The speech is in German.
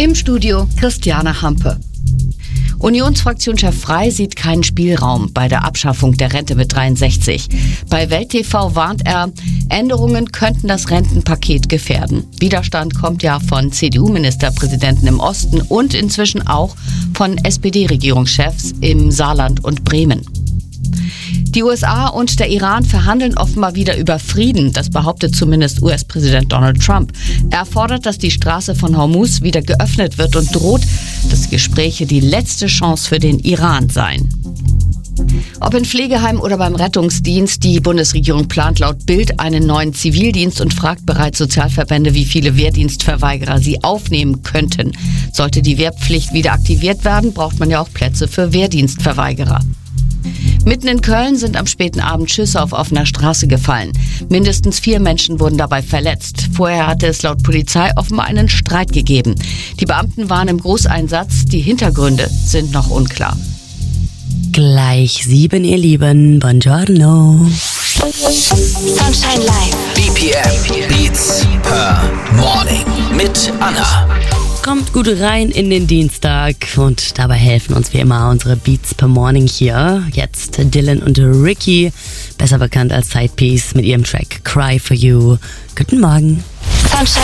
Im Studio Christiane Hampe. Unionsfraktionschef Frey sieht keinen Spielraum bei der Abschaffung der Rente mit 63. Bei Welt TV warnt er, Änderungen könnten das Rentenpaket gefährden. Widerstand kommt ja von CDU-Ministerpräsidenten im Osten und inzwischen auch von SPD-Regierungschefs im Saarland und Bremen. Die USA und der Iran verhandeln offenbar wieder über Frieden, das behauptet zumindest US-Präsident Donald Trump. Er fordert, dass die Straße von Hormuz wieder geöffnet wird und droht, dass die Gespräche die letzte Chance für den Iran seien. Ob in Pflegeheimen oder beim Rettungsdienst, die Bundesregierung plant laut Bild einen neuen Zivildienst und fragt bereits Sozialverbände, wie viele Wehrdienstverweigerer sie aufnehmen könnten. Sollte die Wehrpflicht wieder aktiviert werden, braucht man ja auch Plätze für Wehrdienstverweigerer. Mitten in Köln sind am späten Abend Schüsse auf offener Straße gefallen. Mindestens 4 Menschen wurden dabei verletzt. Vorher hatte es laut Polizei offenbar einen Streit gegeben. Die Beamten waren im Großeinsatz. Die Hintergründe sind noch unklar. Gleich 7, ihr Lieben. Buongiorno. Sunshine Live. BPM Beats per Morning mit Anna. Kommt gut rein in den Dienstag und dabei helfen uns wie immer unsere Beats per Morning hier. Jetzt Dylan und Ricky, besser bekannt als Sidepiece mit ihrem Track Cry For You. Guten Morgen. Sunshine